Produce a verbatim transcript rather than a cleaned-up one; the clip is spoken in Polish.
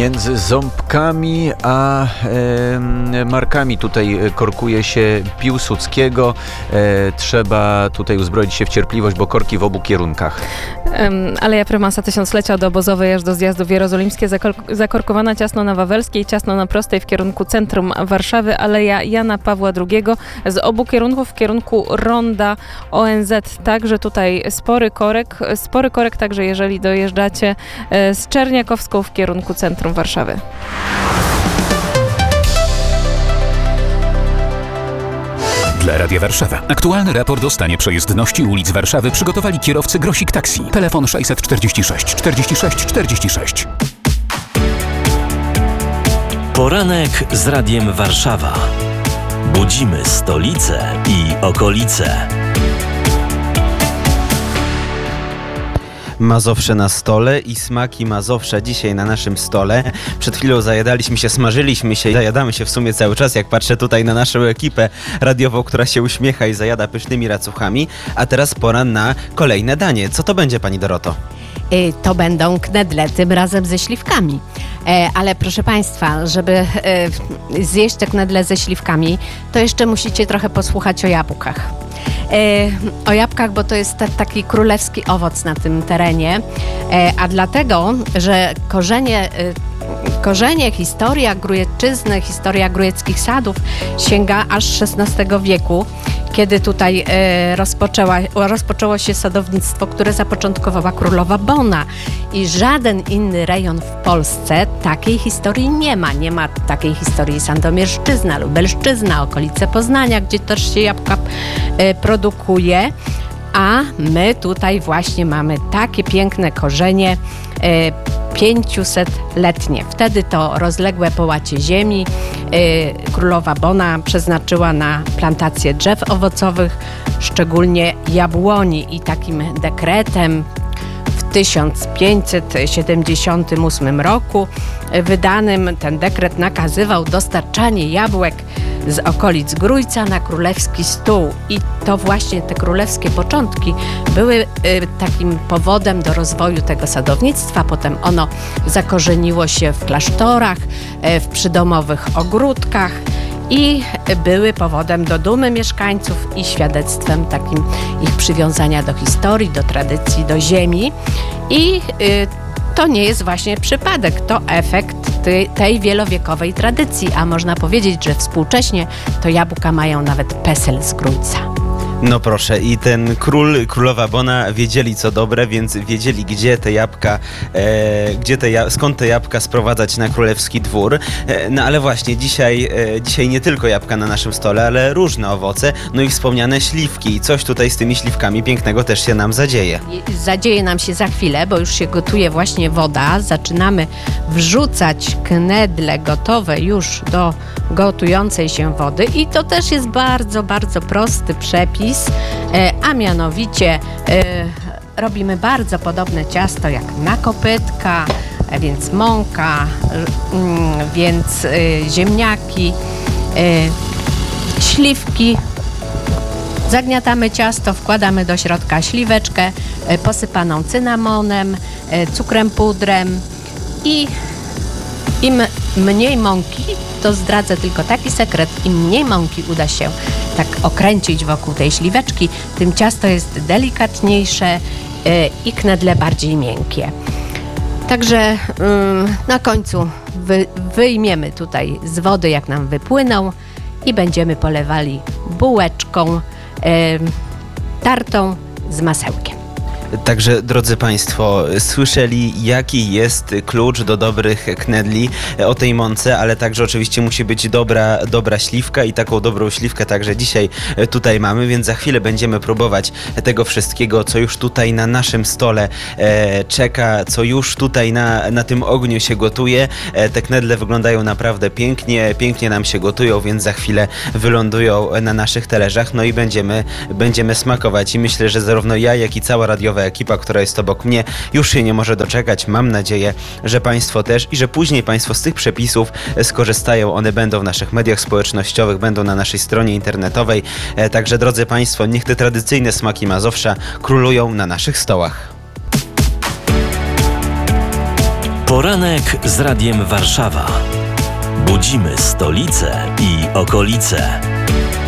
Między ząbkami a e, markami tutaj korkuje się Piłsudskiego. E, trzeba tutaj uzbroić się w cierpliwość, bo korki w obu kierunkach. Aleja Prymasa Tysiąclecia od Obozowej aż do zjazdów jerozolimskie, zakorkowana ciasno na Wawelskiej, ciasno na Prostej w kierunku centrum Warszawy, Aleja Jana Pawła drugiego z obu kierunków w kierunku ronda O N Z. Także tutaj spory korek, spory korek także jeżeli dojeżdżacie z Czerniakowską w kierunku centrum Warszawy. Dla Radia Warszawa. Aktualny raport o stanie przejezdności ulic Warszawy przygotowali kierowcy Grosik Taxi. Telefon sześćset czterdzieści sześć czterdzieści sześć czterdzieści sześć. Poranek z Radiem Warszawa. Budzimy stolicę i okolice. Mazowsze na stole i smaki Mazowsza dzisiaj na naszym stole. Przed chwilą zajadaliśmy się, smażyliśmy się i zajadamy się w sumie cały czas, jak patrzę tutaj na naszą ekipę radiową, która się uśmiecha i zajada pysznymi racuchami. A teraz pora na kolejne danie. Co to będzie, pani Doroto? To będą knedle, tym razem ze śliwkami. Ale proszę Państwa, żeby zjeść te knedle ze śliwkami, to jeszcze musicie trochę posłuchać o jabłkach. O jabłkach, bo to jest taki królewski owoc na tym terenie, a dlatego, że korzenie, korzenie historia Grójecczyzny, historia grójeckich sadów sięga aż szesnastego wieku, kiedy tutaj rozpoczęła, rozpoczęło się sadownictwo, które zapoczątkowała królowa Bona. I żaden inny rejon w Polsce takiej historii nie ma. Nie ma takiej historii Sandomierszczyzna, Lubelszczyzna, okolice Poznania, gdzie też się jabłka produkuje. A my tutaj właśnie mamy takie piękne korzenie pięciusetletnie. Wtedy to rozległe połacie ziemi królowa Bona przeznaczyła na plantację drzew owocowych, szczególnie jabłoni, i takim dekretem w tysiąc pięćset siedemdziesiątym ósmym roku wydanym ten dekret nakazywał dostarczanie jabłek z okolic Grójca na królewski stół. I to właśnie te królewskie początki były y, takim powodem do rozwoju tego sadownictwa. Potem ono zakorzeniło się w klasztorach, y, w przydomowych ogródkach i były powodem do dumy mieszkańców i świadectwem takim ich przywiązania do historii, do tradycji, do ziemi. I y, to nie jest właśnie przypadek, to efekt tej, tej wielowiekowej tradycji, a można powiedzieć, że współcześnie to jabłka mają nawet PESEL z Grójca. No proszę, i ten król, królowa Bona wiedzieli co dobre, więc wiedzieli gdzie te jabłka, e, gdzie te, skąd te jabłka sprowadzać na królewski dwór. E, no ale właśnie, dzisiaj, e, dzisiaj nie tylko jabłka na naszym stole, ale różne owoce, no i wspomniane śliwki. I coś tutaj z tymi śliwkami pięknego też się nam zadzieje. Zadzieje nam się za chwilę, bo już się gotuje właśnie woda. Zaczynamy wrzucać knedle gotowe już do gotującej się wody i to też jest bardzo, bardzo prosty przepis. A mianowicie robimy bardzo podobne ciasto jak na kopytka, więc mąka, więc ziemniaki, śliwki. Zagniatamy ciasto, wkładamy do środka śliweczkę posypaną cynamonem, cukrem pudrem i im mniej mąki, to zdradzę tylko taki sekret, im mniej mąki uda się tak okręcić wokół tej śliweczki, tym ciasto jest delikatniejsze yy, i knedle bardziej miękkie. Także yy, na końcu wy, wyjmiemy tutaj z wody, jak nam wypłyną, i będziemy polewali bułeczką yy, tartą z masełkiem. Także, drodzy Państwo, słyszeli, jaki jest klucz do dobrych knedli o tej mące, ale także oczywiście musi być dobra, dobra śliwka i taką dobrą śliwkę także dzisiaj tutaj mamy, więc za chwilę będziemy próbować tego wszystkiego, co już tutaj na naszym stole e, czeka, co już tutaj na, na tym ogniu się gotuje. E, te knedle wyglądają naprawdę pięknie, pięknie nam się gotują, więc za chwilę wylądują na naszych talerzach, no i będziemy, będziemy smakować i myślę, że zarówno ja, jak i cała radiowa ekipa, która jest obok mnie, już się nie może doczekać. Mam nadzieję, że Państwo też i że później Państwo z tych przepisów skorzystają. One będą w naszych mediach społecznościowych, będą na naszej stronie internetowej. Także, drodzy Państwo, niech te tradycyjne smaki Mazowsza królują na naszych stołach. Poranek z Radiem Warszawa. Budzimy stolicę i okolice.